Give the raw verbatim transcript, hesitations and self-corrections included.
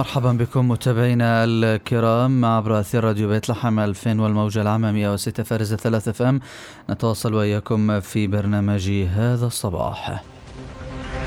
مرحبا بكم متابعينا الكرام عبر أثير راديو بيت لحم ألفين والموجة العامة مئة وستة فارزة ثلاثة اف ام. نتواصل وإياكم في برنامج هذا الصباح.